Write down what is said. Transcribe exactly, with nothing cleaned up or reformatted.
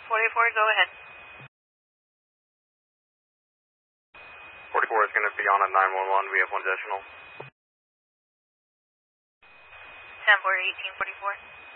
forty-four, go ahead. forty-four is going to be on at nine one one. We have one additional. ten four, eighteen forty-four.